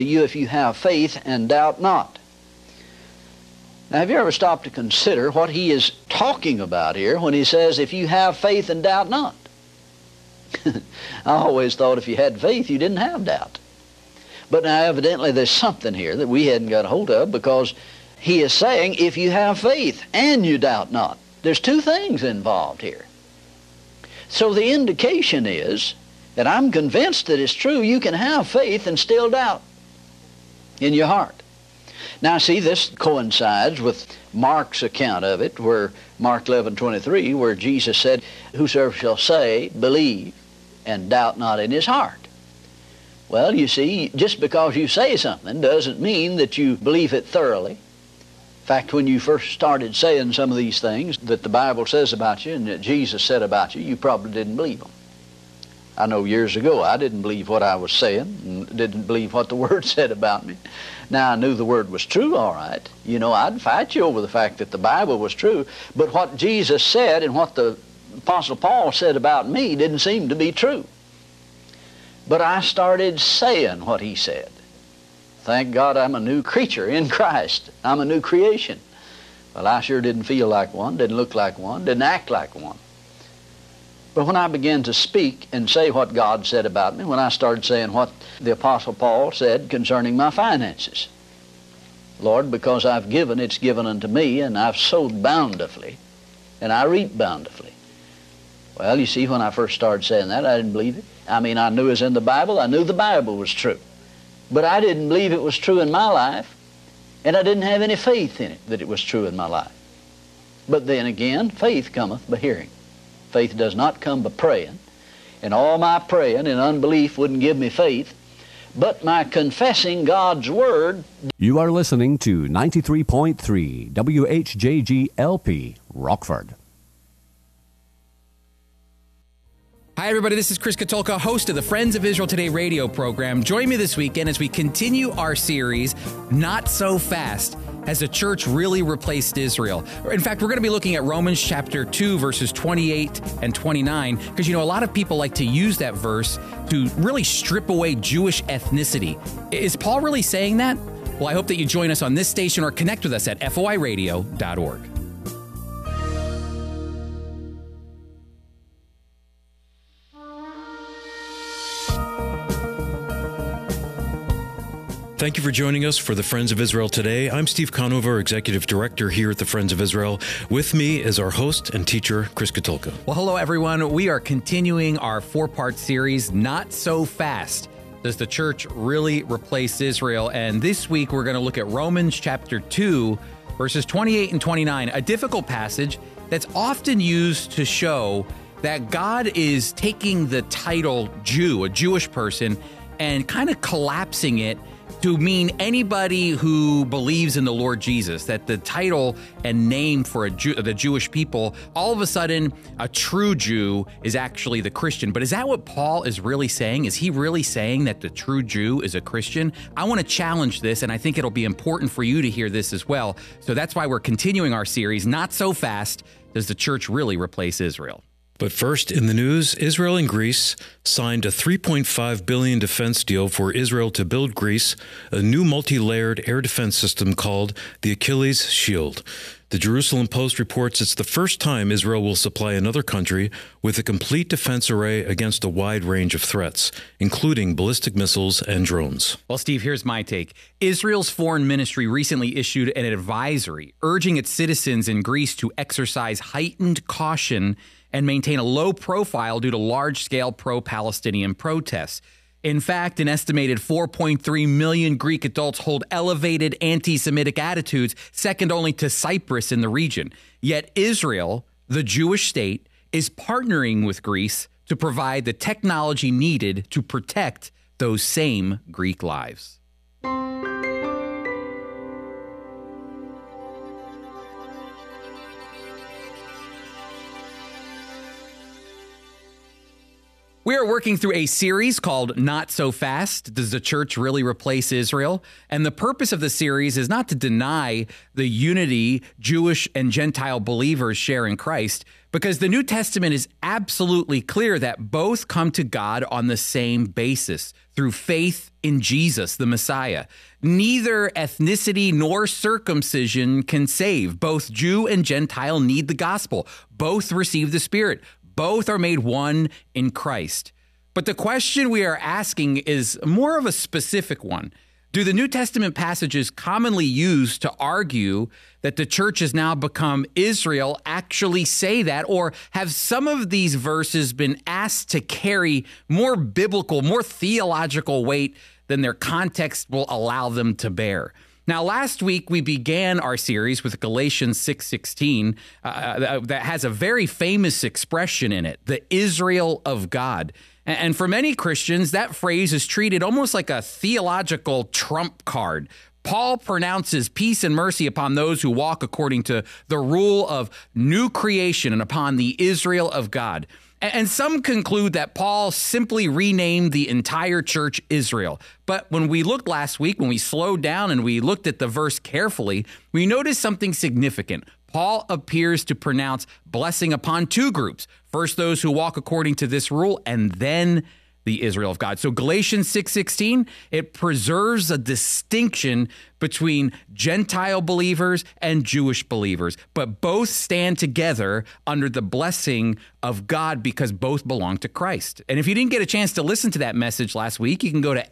you if you have faith and doubt not. Now, have you ever stopped to consider what he is talking about here when he says, if you have faith and doubt not? I always thought if you had faith, you didn't have doubt. But now evidently there's something here that we hadn't got hold of, because he is saying, if you have faith and you doubt not. There's two things involved here. So the indication is that I'm convinced that it's true. You can have faith and still doubt in your heart. Now see, this coincides with Mark's account of it, where Mark 11:23, where Jesus said, whosoever shall say, believe, and doubt not in his heart. Well, you see, just because you say something doesn't mean that you believe it thoroughly. In fact, when you first started saying some of these things that the Bible says about you and that Jesus said about you, you probably didn't believe them. I know years ago I didn't believe what I was saying and didn't believe what the Word said about me. Now I knew the Word was true, all right. You know, I'd fight you over the fact that the Bible was true, but what Jesus said and what the Apostle Paul said about me didn't seem to be true. But I started saying what he said. Thank God I'm a new creature in Christ. I'm a new creation. Well, I sure didn't feel like one, didn't look like one, didn't act like one. But when I began to speak and say what God said about me, when I started saying what the Apostle Paul said concerning my finances, Lord, because I've given, it's given unto me, and I've sowed bountifully, and I reap bountifully. Well, you see, when I first started saying that, I didn't believe it. I mean, I knew it was in the Bible. I knew the Bible was true. But I didn't believe it was true in my life, and I didn't have any faith in it that it was true in my life. But then again, faith cometh by hearing. Faith does not come by praying, and all my praying and unbelief wouldn't give me faith, but my confessing God's Word. You are listening to 93.3 WHJG-LP, Rockford. Hi, everybody. This is Chris Katulka, host of the Friends of Israel Today radio program. Join me this weekend as we continue our series, Not So Fast, Has the Church Really Replaced Israel? In fact, we're going to be looking at Romans chapter 2, verses 28 and 29, because, you know, a lot of people like to use that verse to really strip away Jewish ethnicity. Is Paul really saying that? Well, I hope that you join us on this station or connect with us at foiradio.org. Thank you for joining us for the Friends of Israel Today. I'm Steve Conover, Executive Director here at the Friends of Israel. With me is our host and teacher, Chris Katulka. Well, hello, everyone. We are continuing our four-part series, Not So Fast. Does the church really replace Israel? And this week, we're going to look at Romans chapter 2, verses 28 and 29, a difficult passage that's often used to show that God is taking the title Jew, a Jewish person, and kind of collapsing it to mean anybody who believes in the Lord Jesus, that the title and name for the Jewish people, all of a sudden, a true Jew is actually the Christian. But is that what Paul is really saying? Is he really saying that the true Jew is a Christian? I want to challenge this, and I think it'll be important for you to hear this as well. So that's why we're continuing our series, Not So Fast, Does the Church Really Replace Israel? But first, in the news, Israel and Greece signed a $3.5 billion defense deal for Israel to build Greece a new multi-layered air defense system called the Achilles Shield. The Jerusalem Post reports it's the first time Israel will supply another country with a complete defense array against a wide range of threats, including ballistic missiles and drones. Well, Steve, here's my take. Israel's foreign ministry recently issued an advisory urging its citizens in Greece to exercise heightened caution and maintain a low profile due to large-scale pro-Palestinian protests. In fact, an estimated 4.3 million Greek adults hold elevated anti-Semitic attitudes, second only to Cyprus in the region. Yet Israel, the Jewish state, is partnering with Greece to provide the technology needed to protect those same Greek lives. We are working through a series called Not So Fast. Does the church really replace Israel? And the purpose of the series is not to deny the unity Jewish and Gentile believers share in Christ, because the New Testament is absolutely clear that both come to God on the same basis, through faith in Jesus, the Messiah. Neither ethnicity nor circumcision can save. Both Jew and Gentile need the gospel. Both receive the Spirit. Both are made one in Christ. But the question we are asking is more of a specific one. Do the New Testament passages commonly used to argue that the church has now become Israel actually say that? Or have some of these verses been asked to carry more biblical, more theological weight than their context will allow them to bear? Now, last week, we began our series with Galatians 6:16 that has a very famous expression in it, the Israel of God. And for many Christians, that phrase is treated almost like a theological trump card. Paul pronounces peace and mercy upon those who walk according to the rule of new creation and upon the Israel of God. And some conclude that Paul simply renamed the entire church Israel. But when we looked last week, when we slowed down and we looked at the verse carefully, we noticed something significant. Paul appears to pronounce blessing upon two groups. First, those who walk according to this rule, and then the Israel of God. So Galatians 6:16, it preserves a distinction between Gentile believers and Jewish believers, but both stand together under the blessing of God because both belong to Christ. And if you didn't get a chance to listen to that message last week, you can go to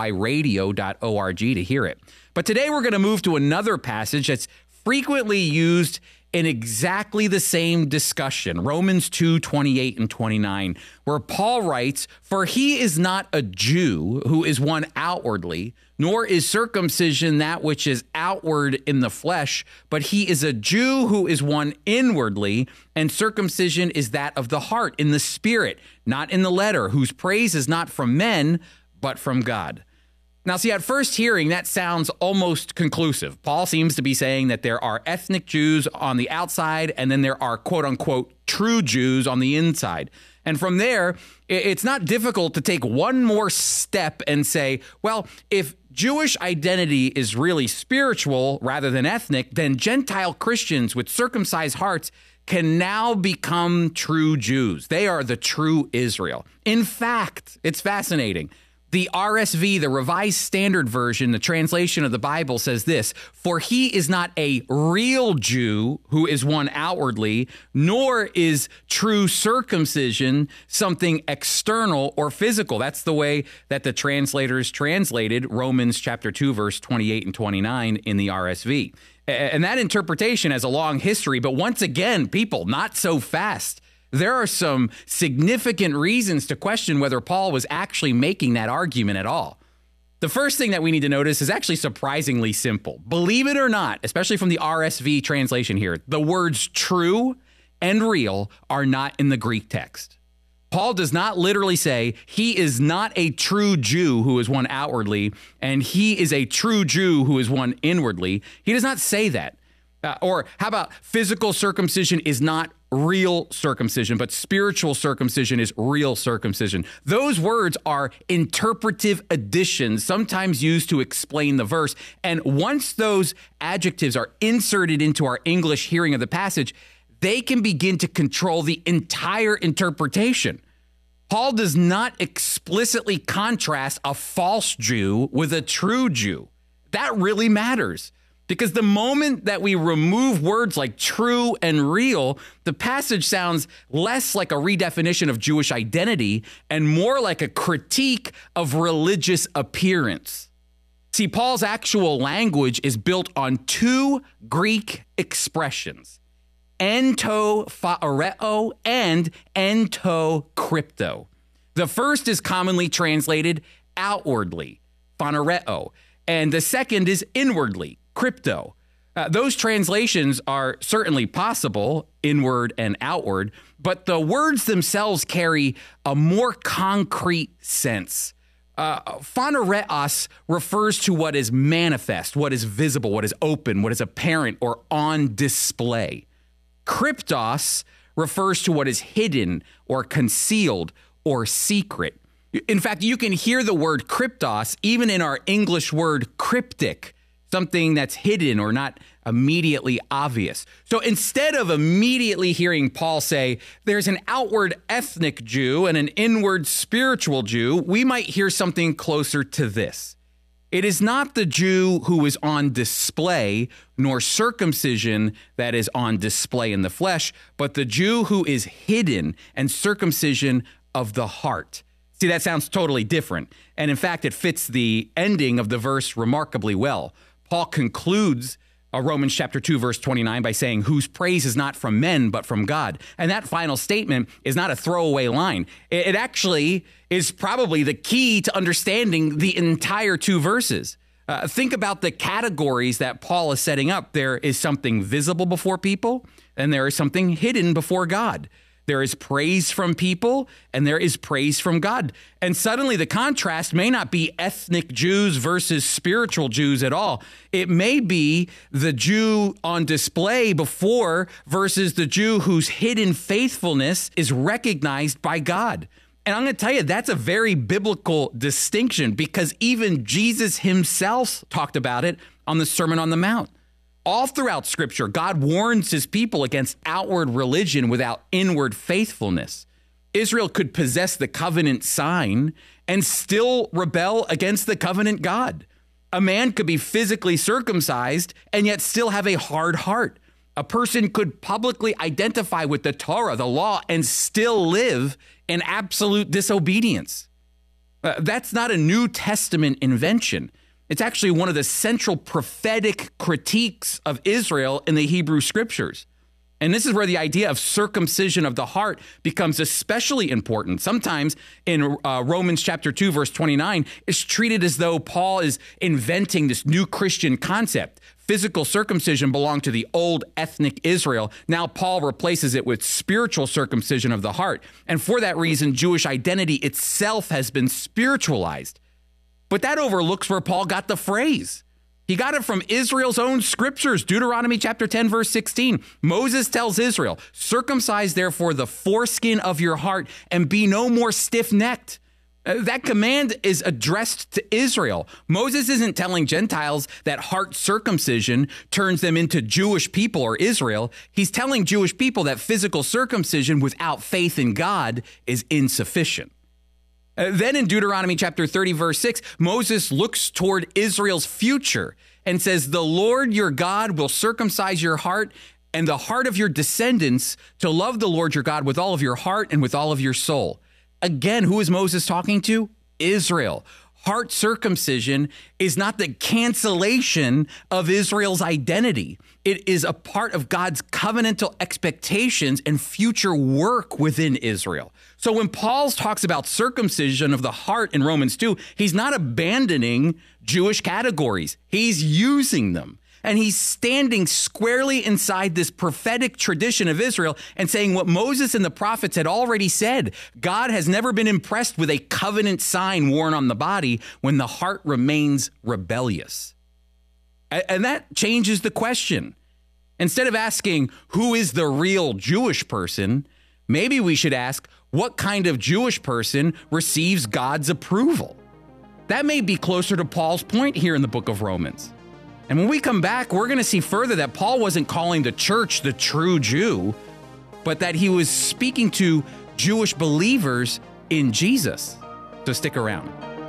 foiradio.org to hear it. But today we're going to move to another passage that's frequently used in exactly the same discussion, Romans 2:28 and 29, where Paul writes, "For he is not a Jew who is one outwardly, nor is circumcision that which is outward in the flesh, but he is a Jew who is one inwardly, and circumcision is that of the heart, in the spirit, not in the letter, whose praise is not from men, but from God." Now, see, at first hearing, that sounds almost conclusive. Paul seems to be saying that there are ethnic Jews on the outside, and then there are quote-unquote true Jews on the inside. And from there, it's not difficult to take one more step and say, well, if Jewish identity is really spiritual rather than ethnic, then Gentile Christians with circumcised hearts can now become true Jews. They are the true Israel. In fact, it's fascinating. The RSV, the Revised Standard Version, the translation of the Bible says this: "For he is not a real Jew who is one outwardly, nor is true circumcision something external or physical." That's the way that the translators translated Romans chapter 2, verse 28 and 29 in the RSV. And that interpretation has a long history, but once again, people, not so fast. There are some significant reasons to question whether Paul was actually making that argument at all. The first thing that we need to notice is actually surprisingly simple. Believe it or not, especially from the RSV translation here, the words true and real are not in the Greek text. Paul does not literally say he is not a true Jew who is one outwardly, and he is a true Jew who is one inwardly. He does not say that. Or how about physical circumcision is not real circumcision, but spiritual circumcision is real circumcision. Those words are interpretive additions, sometimes used to explain the verse. And once those adjectives are inserted into our English hearing of the passage, they can begin to control the entire interpretation. Paul does not explicitly contrast a false Jew with a true Jew. That really matters. Because the moment that we remove words like true and real, the passage sounds less like a redefinition of Jewish identity and more like a critique of religious appearance. See, Paul's actual language is built on two Greek expressions, ento phaireo and ento crypto. The first is commonly translated outwardly, phanereo, and the second is inwardly, crypto. Those translations are certainly possible, inward and outward, but the words themselves carry a more concrete sense. Phanereos refers to what is manifest, what is visible, what is open, what is apparent or on display. Kryptos refers to what is hidden or concealed or secret. In fact, you can hear the word kryptos even in our English word cryptic, something that's hidden or not immediately obvious. So instead of immediately hearing Paul say, there's an outward ethnic Jew and an inward spiritual Jew, we might hear something closer to this. It is not the Jew who is on display, nor circumcision that is on display in the flesh, but the Jew who is hidden and circumcision of the heart. See, that sounds totally different. And in fact, it fits the ending of the verse remarkably well. Paul concludes Romans chapter 2, verse 29 by saying, whose praise is not from men, but from God. And that final statement is not a throwaway line. It actually is probably the key to understanding the entire 2 verses. Think about the categories that Paul is setting up. There is something visible before people, and there is something hidden before God. There is praise from people, and there is praise from God. And suddenly the contrast may not be ethnic Jews versus spiritual Jews at all. It may be the Jew on display before versus the Jew whose hidden faithfulness is recognized by God. And I'm going to tell you, that's a very biblical distinction because even Jesus himself talked about it on the Sermon on the Mount. All throughout Scripture, God warns his people against outward religion without inward faithfulness. Israel could possess the covenant sign and still rebel against the covenant God. A man could be physically circumcised and yet still have a hard heart. A person could publicly identify with the Torah, the law, and still live in absolute disobedience. That's not a New Testament invention. It's actually one of the central prophetic critiques of Israel in the Hebrew Scriptures. And this is where the idea of circumcision of the heart becomes especially important. Sometimes in Romans chapter 2, verse 29, it's treated as though Paul is inventing this new Christian concept. Physical circumcision belonged to the old ethnic Israel. Now Paul replaces it with spiritual circumcision of the heart. And for that reason, Jewish identity itself has been spiritualized. But that overlooks where Paul got the phrase. He got it from Israel's own scriptures, Deuteronomy chapter 10, verse 16. Moses tells Israel, circumcise therefore the foreskin of your heart and be no more stiff-necked. That command is addressed to Israel. Moses isn't telling Gentiles that heart circumcision turns them into Jewish people or Israel. He's telling Jewish people that physical circumcision without faith in God is insufficient. Then in Deuteronomy chapter 30, verse 6, Moses looks toward Israel's future and says, the Lord your God will circumcise your heart and the heart of your descendants to love the Lord your God with all of your heart and with all of your soul. Again, who is Moses talking to? Israel. Heart circumcision is not the cancellation of Israel's identity. It is a part of God's covenantal expectations and future work within Israel. So when Paul talks about circumcision of the heart in Romans 2, he's not abandoning Jewish categories. He's using them. And he's standing squarely inside this prophetic tradition of Israel and saying what Moses and the prophets had already said. God has never been impressed with a covenant sign worn on the body when the heart remains rebellious. And that changes the question. Instead of asking, who is the real Jewish person, maybe we should ask, what kind of Jewish person receives God's approval? That may be closer to Paul's point here in the book of Romans. And when we come back, we're going to see further that Paul wasn't calling the church the true Jew, but that he was speaking to Jewish believers in Jesus. So stick around.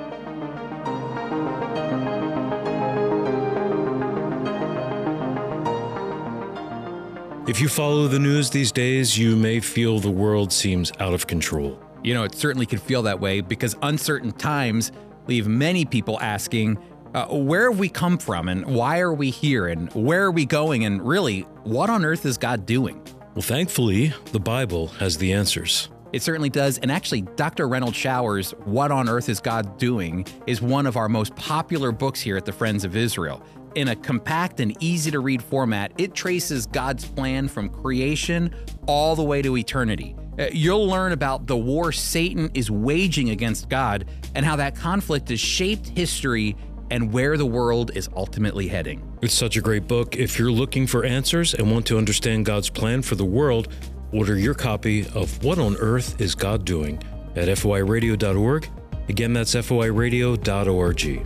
If you follow the news these days, you may feel the world seems out of control. You know, it certainly could feel that way because uncertain times leave many people asking, where have we come from and why are we here and where are we going and really, what on earth is God doing? Well, thankfully, the Bible has the answers. It certainly does. And actually, Dr. Reynold Shower's What on Earth is God Doing is one of our most popular books here at the Friends of Israel. In a compact and easy to read format, it traces God's plan from creation all the way to eternity. You'll learn about the war Satan is waging against God and how that conflict has shaped history and where the world is ultimately heading. It's such a great book. If you're looking for answers and want to understand God's plan for the world, order your copy of What on Earth is God Doing at foiradio.org. Again, that's foiradio.org.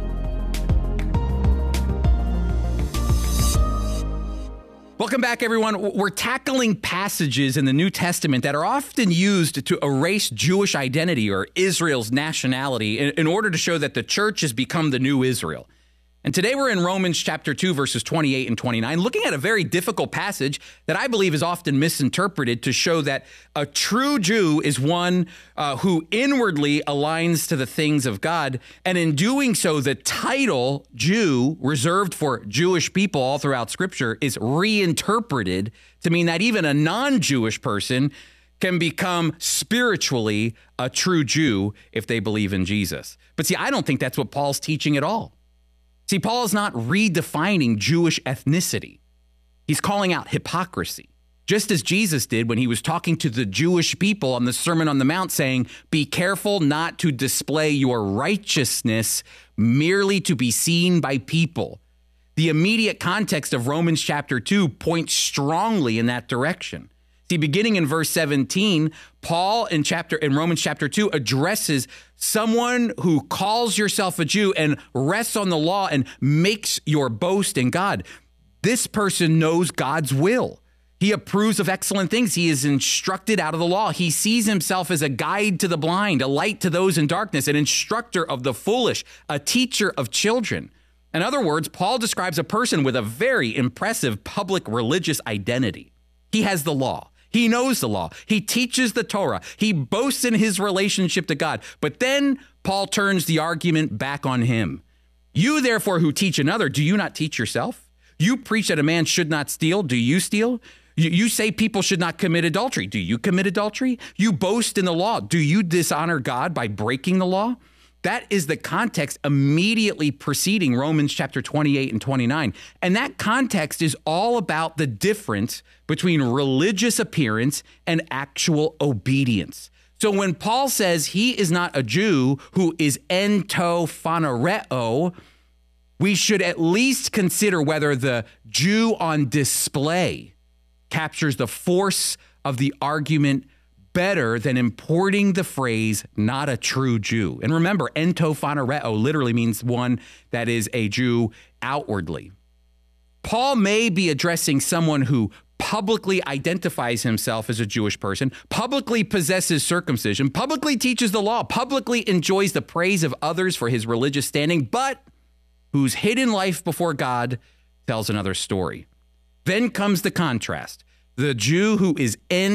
Welcome back, everyone. We're tackling passages in the New Testament that are often used to erase Jewish identity or Israel's nationality in order to show that the church has become the new Israel. And today we're in Romans chapter 2, verses 28 and 29, looking at a very difficult passage that I believe is often misinterpreted to show that a true Jew is one who inwardly aligns to the things of God. And in doing so, the title Jew, reserved for Jewish people all throughout Scripture, is reinterpreted to mean that even a non-Jewish person can become spiritually a true Jew if they believe in Jesus. But see, I don't think that's what Paul's teaching at all. See, Paul is not redefining Jewish ethnicity. He's calling out hypocrisy, just as Jesus did when he was talking to the Jewish people on the Sermon on the Mount, saying, "Be careful not to display your righteousness merely to be seen by people." The immediate context of Romans chapter 2 points strongly in that direction. See, beginning in verse 17, Paul in Romans chapter 2 addresses someone who calls yourself a Jew and rests on the law and makes your boast in God. This person knows God's will. He approves of excellent things. He is instructed out of the law. He sees himself as a guide to the blind, a light to those in darkness, an instructor of the foolish, a teacher of children. In other words, Paul describes a person with a very impressive public religious identity. He has the law. He knows the law. He teaches the Torah. He boasts in his relationship to God. But then Paul turns the argument back on him. You, therefore, who teach another, do you not teach yourself? You preach that a man should not steal. Do you steal? You say people should not commit adultery. Do you commit adultery? You boast in the law. Do you dishonor God by breaking the law? That is the context immediately preceding Romans chapter 28 and 29. And that context is all about the difference between religious appearance and actual obedience. So when Paul says he is not a Jew who is entophanereo, we should at least consider whether the Jew on display captures the force of the argument better than importing the phrase, not a true Jew. And remember, entophanereo literally means one that is a Jew outwardly. Paul may be addressing someone who publicly identifies himself as a Jewish person, publicly possesses circumcision, publicly teaches the law, publicly enjoys the praise of others for his religious standing, but whose hidden life before God tells another story. Then comes the contrast. The Jew who is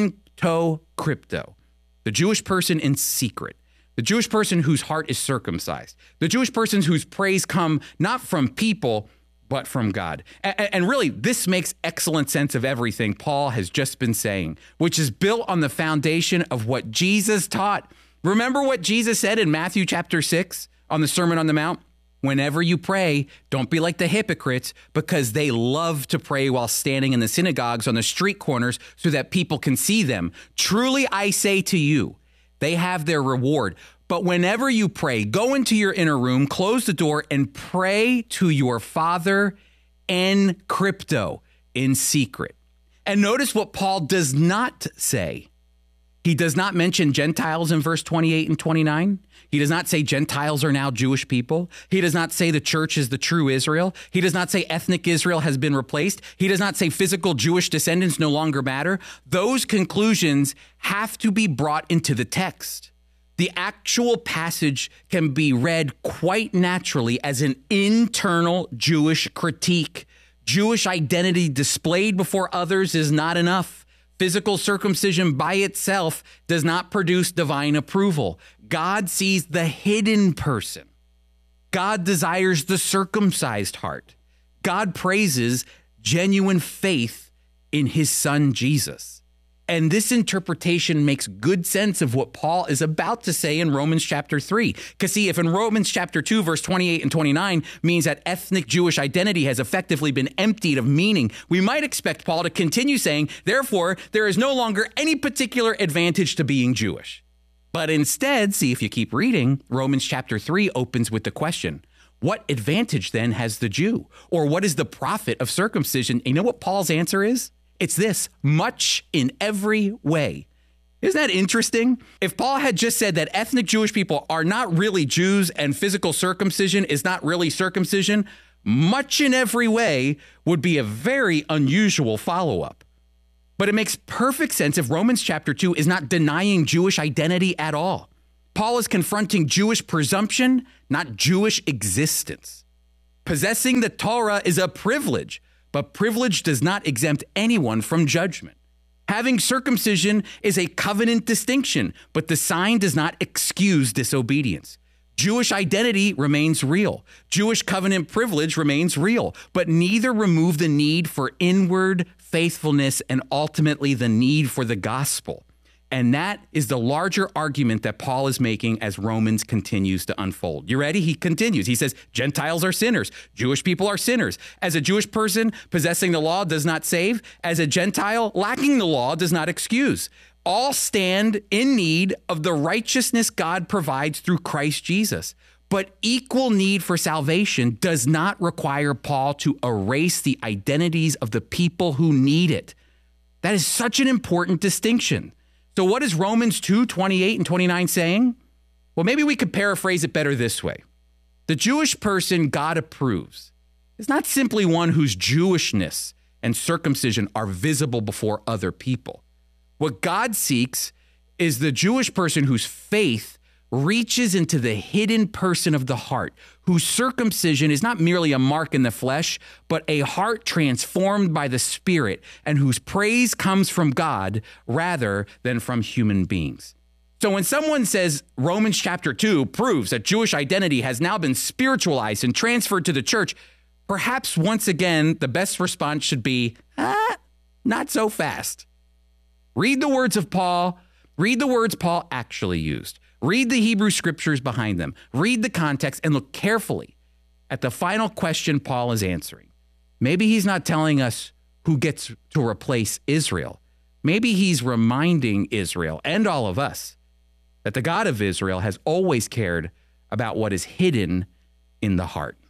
crypto, the Jewish person in secret, the Jewish person whose heart is circumcised, the Jewish person whose praise come not from people, but from God. And really, this makes excellent sense of everything Paul has just been saying, which is built on the foundation of what Jesus taught. Remember what Jesus said in Matthew chapter 6 on the Sermon on the Mount? Whenever you pray, don't be like the hypocrites, because they love to pray while standing in the synagogues on the street corners so that people can see them. Truly, I say to you, they have their reward. But whenever you pray, go into your inner room, close the door, and pray to your Father in crypto, in secret. And notice what Paul does not say. He does not mention Gentiles in verse 28 and 29. He does not say Gentiles are now Jewish people. He does not say the church is the true Israel. He does not say ethnic Israel has been replaced. He does not say physical Jewish descendants no longer matter. Those conclusions have to be brought into the text. The actual passage can be read quite naturally as an internal Jewish critique. Jewish identity displayed before others is not enough. Physical circumcision by itself does not produce divine approval. God sees the hidden person. God desires the circumcised heart. God praises genuine faith in his son, Jesus. And this interpretation makes good sense of what Paul is about to say in Romans chapter 3. Because see, if in Romans chapter 2, verse 28 and 29 means that ethnic Jewish identity has effectively been emptied of meaning, we might expect Paul to continue saying, therefore, there is no longer any particular advantage to being Jewish. But instead, see, if you keep reading, Romans chapter 3 opens with the question, what advantage then has the Jew? Or what is the profit of circumcision? You know what Paul's answer is? It's this: much in every way. Isn't that interesting? If Paul had just said that ethnic Jewish people are not really Jews and physical circumcision is not really circumcision, much in every way would be a very unusual follow-up. But it makes perfect sense if Romans chapter 2 is not denying Jewish identity at all. Paul is confronting Jewish presumption, not Jewish existence. Possessing the Torah is a privilege, but privilege does not exempt anyone from judgment. Having circumcision is a covenant distinction, but the sign does not excuse disobedience. Jewish identity remains real. Jewish covenant privilege remains real, but neither remove the need for inward faithfulness and ultimately the need for the gospel. And that is the larger argument that Paul is making as Romans continues to unfold. You ready? He continues. He says, Gentiles are sinners. Jewish people are sinners. As a Jewish person, possessing the law does not save. As a Gentile, lacking the law does not excuse. All stand in need of the righteousness God provides through Christ Jesus. But equal need for salvation does not require Paul to erase the identities of the people who need it. That is such an important distinction. So what is Romans 2:28 and 29 saying? Well, maybe we could paraphrase it better this way. The Jewish person God approves is not simply one whose Jewishness and circumcision are visible before other people. What God seeks is the Jewish person whose faith reaches into the hidden person of the heart, whose circumcision is not merely a mark in the flesh, but a heart transformed by the Spirit, and whose praise comes from God rather than from human beings. So when someone says Romans chapter 2 proves that Jewish identity has now been spiritualized and transferred to the church, perhaps once again, the best response should be, not so fast. Read the words of Paul. Read the words Paul actually used. Read the Hebrew scriptures behind them. Read the context and look carefully at the final question Paul is answering. Maybe he's not telling us who gets to replace Israel. Maybe he's reminding Israel and all of us that the God of Israel has always cared about what is hidden in the heart.